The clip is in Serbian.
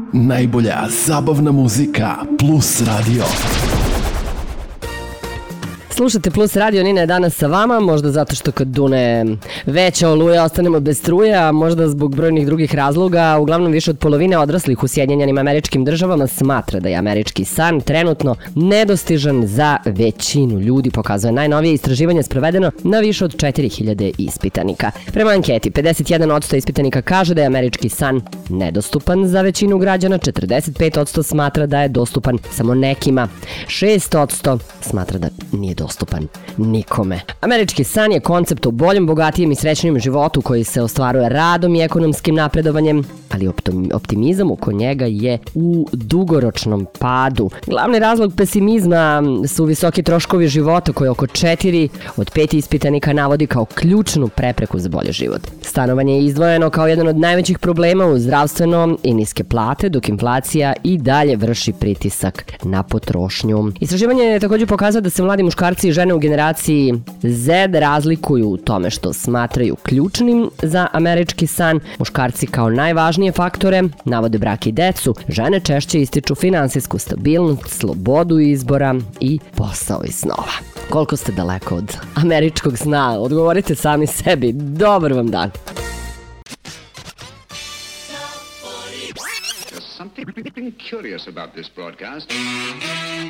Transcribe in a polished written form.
Najbolja zabavna muzika Plus Radio. Slušate Plus Radio, Nina je danas sa vama, možda zato što kad dune veća oluja ostanemo bez struje, a možda zbog brojnih drugih razloga. Uglavnom više od polovine odraslih u Sjedinjenim Američkim Državama smatra da je američki san trenutno nedostižan za većinu ljudi, pokazuje najnovije istraživanje sprovedeno na više od 4000 ispitanika. Prema anketi, 51% ispitanika kaže da je američki san nedostupan za većinu građana, 45% smatra da je dostupan samo nekima, 6% smatra da nije dostupan nikome. Američki san je koncept o boljem, bogatijem i srećnijem životu koji se ostvaruje radom i ekonomskim napredovanjem, ali optimizam oko njega je u dugoročnom padu. Glavni razlog pesimizma su visoki troškovi života koje oko 4 od 5 ispitanika navodi kao ključnu prepreku za bolji život. Stanovanje je izdvojeno kao jedan od najvećih problema u zdravstveno i niske plate, dok inflacija i dalje vrši pritisak na potrošnju. Istraživanje je također pokazalo da se mladi muškarci i žene u generaciji Z razlikuju u tome što smatraju ključnim za američki san. Muškarci kao najvažnije faktore navode brak i decu, žene češće ističu finansijsku stabilnost, slobodu izbora i posao iz snova. Koliko ste daleko od američkog sna? Odgovorite sami sebi. Dobar vam dan! There's something curious about this broadcast.